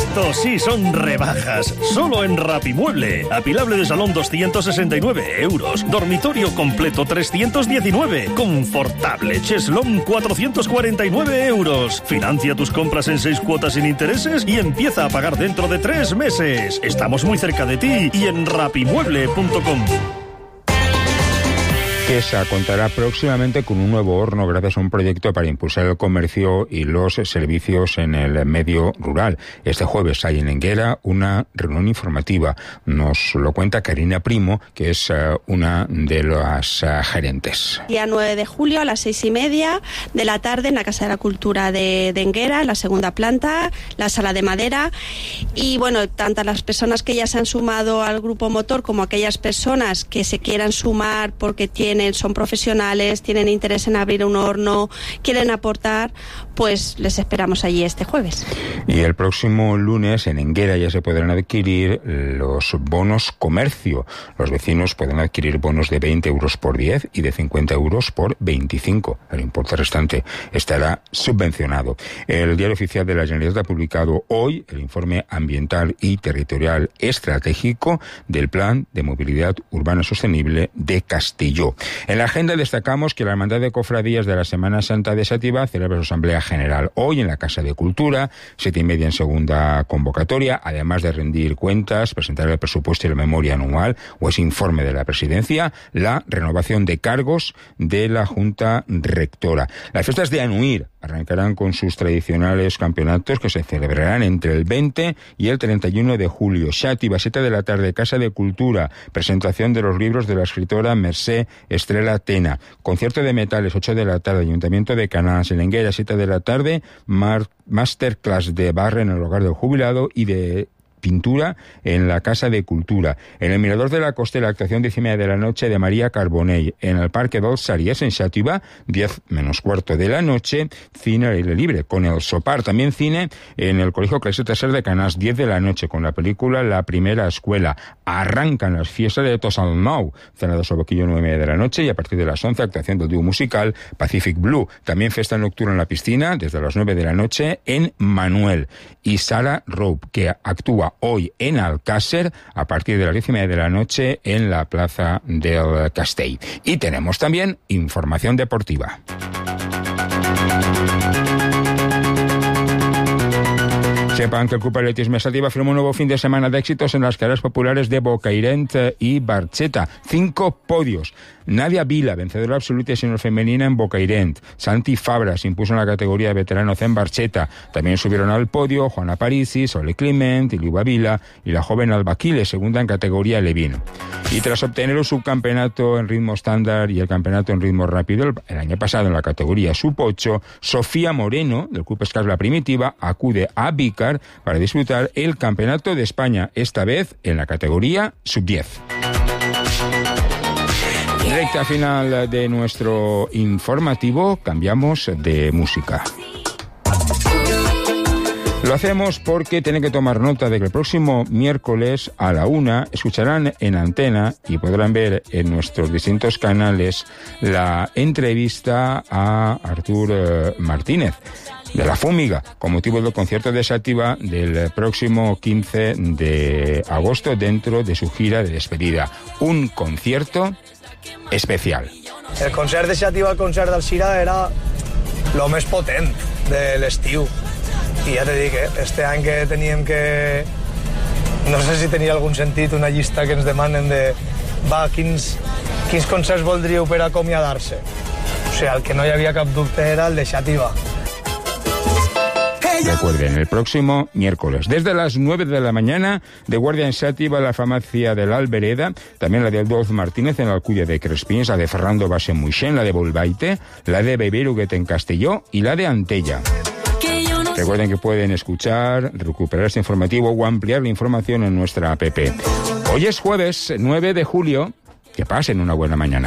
Esto sí son rebajas. Solo en Rapimueble. Apilable de salón 269 euros. Dormitorio completo 319. Confortable cheslón 449 euros. Financia tus compras en 6 cuotas sin intereses y empieza a pagar dentro de 3 meses. Estamos muy cerca de ti y en rapimueble.com. Quesa contará próximamente con un nuevo horno gracias a un proyecto para impulsar el comercio y los servicios en el medio rural. Este jueves hay en Enguera una reunión informativa. Nos lo cuenta Karina Primo, que es una de las gerentes. Día 9 de julio a las 6:30 de la tarde en la Casa de la Cultura de Enguera, en la segunda planta, la sala de madera. Y bueno, tanto las personas que ya se han sumado al grupo motor como aquellas personas que se quieran sumar porque son profesionales, tienen interés en abrir un horno, quieren aportar, pues les esperamos allí este jueves. Y el próximo lunes en Enguera ya se podrán adquirir los bonos comercio. Los vecinos pueden adquirir bonos de 20 euros por 10 y de 50 euros por 25. El importe restante estará subvencionado. El Diario Oficial de la Generalitat ha publicado hoy el informe ambiental y territorial estratégico del Plan de Movilidad Urbana Sostenible de Castelló. En la agenda destacamos que la Hermandad de Cofradías de la Semana Santa de Xàtiva celebra su Asamblea General hoy en la Casa de Cultura, 7:30 en segunda convocatoria, además de rendir cuentas, presentar el presupuesto y la memoria anual o ese informe de la Presidencia, la renovación de cargos de la Junta Rectora. Las fiestas de Anuir arrancarán con sus tradicionales campeonatos que se celebrarán entre el 20 y el 31 de julio. Xàtiva, 7 de la tarde, Casa de Cultura, presentación de los libros de la escritora Mercè Estrela Tena. Concierto de metales, 8 de la tarde, Ayuntamiento de Canals. En Enguera, 7 de la tarde, masterclass de barre en el hogar del jubilado y de pintura en la Casa de Cultura. En el Mirador de la Costera, actuación 10:30 de la noche de María Carbonell. En el Parque dels Sàries, en Xàtiva, 10 menos cuarto de la noche, cine al aire libre con el Sopar. También cine en el Colegio Clase Tercer de Canals, 10 de la noche, con la película La Primera Escuela. Arrancan las fiestas de Tosalnou, cena de soboquillo 9:30 de la noche, y a partir de las 11, actuación del dúo musical Pacific Blue. También fiesta nocturna en la piscina, desde las 9 de la noche, en Manuel. Y Sara Rope, que actúa hoy en Alcácer a partir de las 10:30 de la noche en la Plaza del Castell. Y tenemos también información deportiva. Sepan que el Club Atletismo Xàtiva firma un nuevo fin de semana de éxitos en las carreras populares de Bocairent y Barxeta. 5 podios. Nadia Vila, vencedora absoluta y senior femenina en Bocairent. Santi Fabra se impuso en la categoría de veteranos en Barxeta. También subieron al podio Juana Parisi, Sole Clement, Iliuba Vila y la joven Alba Quiles, segunda en categoría Levin. Y tras obtener un subcampeonato en ritmo estándar y el campeonato en ritmo rápido el año pasado en la categoría Sub-8, Sofía Moreno, del Club Escars La Primitiva, acude a Vícar para disputar el Campeonato de España, esta vez en la categoría Sub-10. Recta final de nuestro informativo, cambiamos de música. Lo hacemos porque tienen que tomar nota de que el próximo miércoles a la 1 escucharán en antena y podrán ver en nuestros distintos canales la entrevista a Artur Martínez de La Fúmiga, con motivo del concierto de Xàtiva del próximo 15 de agosto dentro de su gira de despedida. Un concierto especial. El concert de Xàtiva, el concert del Cira, era lo més potent de l'estiu. I ja t'he dit que este any que teníem que... No sé si tenia algun sentit una llista que ens demanen de... quins concerts voldríeu per acomiadar-se? O sigui, el que no hi havia cap dubte era el de Xàtiva. Recuerden, el próximo miércoles, desde las 9 de la mañana, de guardia en Xàtiva, la farmacia de la Albereda, también la de Adolf Martínez en la Alculla de Crespins, la de Ferrando Bas en Moixent, la de Bolbaite, la de Beberuguet en Castelló y la de Antella. Recuerden que pueden escuchar, recuperar este informativo o ampliar la información en nuestra app. Hoy es jueves 9 de julio. Que pasen una buena mañana.